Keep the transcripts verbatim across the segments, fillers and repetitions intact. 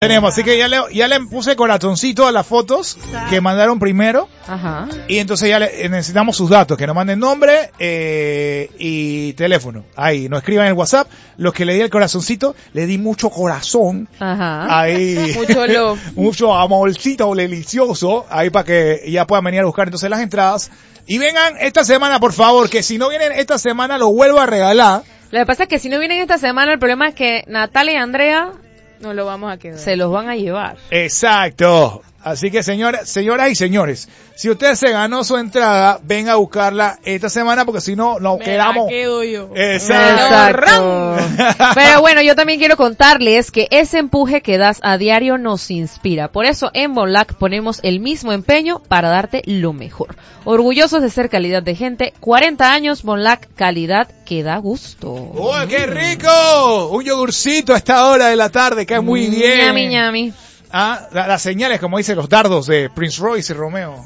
Tenemos, así que ya le, ya le puse corazoncito a las fotos que mandaron primero. Ajá. Y entonces ya le, necesitamos sus datos, que nos manden nombre eh, y teléfono. Ahí, nos escriban en el WhatsApp. Los que le di el corazoncito, le di mucho corazón. Ajá. Ahí. Mucho love. Mucho amorcito delicioso. Ahí para que ya puedan venir a buscar entonces las entradas. Y vengan esta semana, por favor, que si no vienen esta semana, los vuelvo a regalar. Lo que pasa es que si no vienen esta semana, el problema es que Natalia y Andrea no lo vamos a quedar. Se los van a llevar. Exacto. Así que señoras, señoras y señores, si usted se ganó su entrada, venga a buscarla esta semana porque si no, nos Me quedamos. La quedo yo. Exacto. Exacto. Pero bueno, yo también quiero contarles que ese empuje que das a diario nos inspira. Por eso en Bonlac ponemos el mismo empeño para darte lo mejor. Orgullosos de ser calidad de gente, cuarenta años Bonlac, calidad que da gusto. ¡Oh, qué rico! Un yogurcito a esta hora de la tarde, cae muy bien. Ñami, ñami. Ah, la, las señales, como dicen los dardos de Prince Royce y Romeo.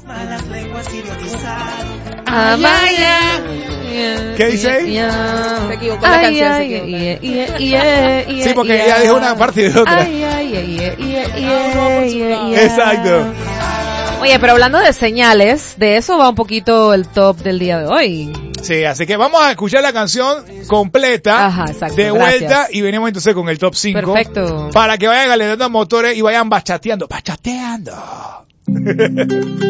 Ah, vaya. ¿Qué dice ahí? Se equivocó la canción, se equivocó. Yeah, yeah, yeah, yeah, sí, porque yeah. ella dijo una parte y de otra. Ay, ay, ay, yeah, yeah, yeah, yeah, yeah. Exacto. Oye, pero hablando de señales, de eso va un poquito el top del día de hoy. Sí, así que vamos a escuchar la canción completa. Ajá, exacto, de vuelta gracias. y venimos entonces con el top cinco. Perfecto. Para que vayan calentando motores y vayan bachateando. Bachateando.